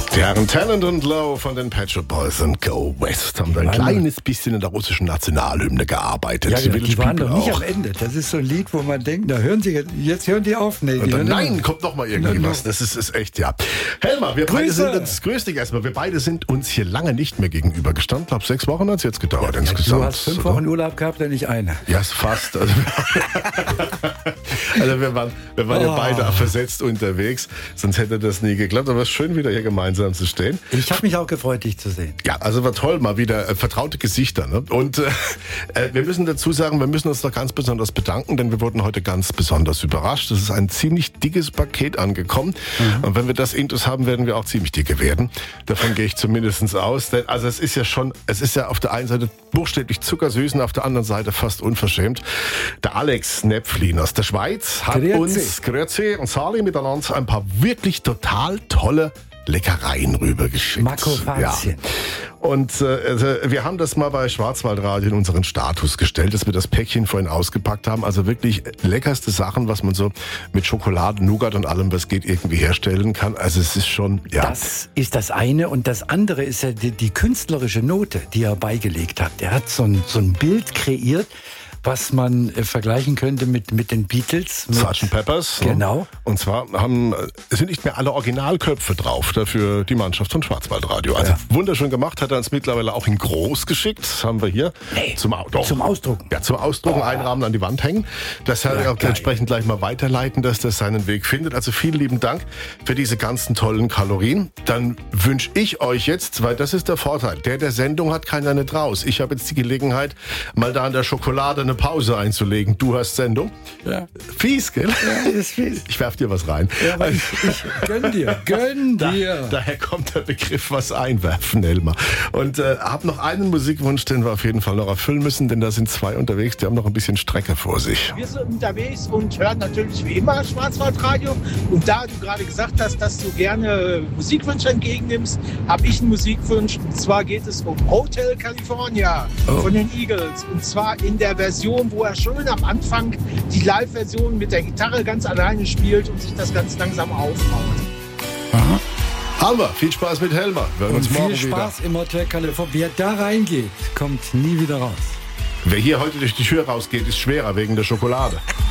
Die Herren Talent und Low von den Pet Shop Boys und Go West haben da ein kleines bisschen in der russischen Nationalhymne gearbeitet. Ja, die waren doch nicht am Ende. Das ist so ein Lied, wo man denkt, jetzt hören die auf. Nee, nein, kommt noch mal irgendwie was. Das ist echt, ja. Helma, wir beide sind uns, grüß dich erstmal, wir beide sind uns hier lange nicht mehr gegenüber gestanden. Ich glaube, 6 Wochen hat es jetzt gedauert insgesamt. Du hast 5 Wochen Urlaub gehabt, nicht eine. Ja, ist fast. Also wir waren ja beide versetzt unterwegs, sonst hätte das nie geklappt. Aber es ist schön, wieder hier gemeinsam zu stehen. Ich habe mich auch gefreut, dich zu sehen. Ja, also war toll, mal wieder vertraute Gesichter. Ne? Und wir müssen dazu sagen, wir müssen uns noch ganz besonders bedanken, denn wir wurden heute ganz besonders überrascht. Es ist ein ziemlich dickes Paket angekommen. Mhm. Und wenn wir das Intus haben, werden wir auch ziemlich dicke werden. Davon gehe ich zumindest aus. Denn, also es ist ja auf der einen Seite buchstäblich zuckersüß und auf der anderen Seite fast unverschämt. Der Alex Näpflin aus der Schweiz hat uns, Grüezi und Sali miteinander, ein paar wirklich total tolle Leckereien rübergeschickt. Makofazien. Ja. Und wir haben das mal bei Schwarzwaldradio in unseren Status gestellt, dass wir das Päckchen vorhin ausgepackt haben. Also wirklich leckerste Sachen, was man so mit Schokolade, Nougat und allem, was geht, irgendwie herstellen kann. Also es ist schon, ja. Das ist das eine. Und das andere ist ja die künstlerische Note, die er beigelegt hat. Er hat so ein Bild kreiert, was man vergleichen könnte mit den Beatles. Sgt. Peppers. Genau. Und zwar sind nicht mehr alle Originalköpfe drauf, dafür die Mannschaft von Schwarzwaldradio. Also wunderschön gemacht, hat er uns mittlerweile auch in groß geschickt. Das haben wir hier. Hey, zum Ausdrucken. Ja, zum Ausdrucken, einrahmen, an die Wand hängen. Das kann er auch entsprechend gleich mal weiterleiten, dass das seinen Weg findet. Also vielen lieben Dank für diese ganzen tollen Kalorien. Dann wünsche ich euch jetzt, weil das ist der Vorteil, der Sendung hat keiner nicht raus. Ich habe jetzt die Gelegenheit, mal da an der Schokolade eine Pause einzulegen. Du hast Sendung. Ja. Fies, gell? Ja, das ist fies. Ich werf dir was rein. Ja, aber ich gönn dir. Daher kommt der Begriff was einwerfen, Elmar. Und hab noch einen Musikwunsch, den wir auf jeden Fall noch erfüllen müssen, denn da sind 2 unterwegs, die haben noch ein bisschen Strecke vor sich. Wir sind unterwegs und hören natürlich wie immer Schwarzwaldradio. Und da du gerade gesagt hast, dass du gerne Musikwünsche entgegennimmst, habe ich einen Musikwunsch. Und zwar geht es um Hotel California von den Eagles. Und zwar in der Version, wo er schön am Anfang die Live-Version mit der Gitarre ganz alleine spielt und sich das ganz langsam aufbaut. Aha. Hammer, viel Spaß mit Helma. Wir hören uns morgen viel Spaß wieder. Im Hotel California. Wer da reingeht, kommt nie wieder raus. Wer hier heute durch die Tür rausgeht, ist schwerer wegen der Schokolade.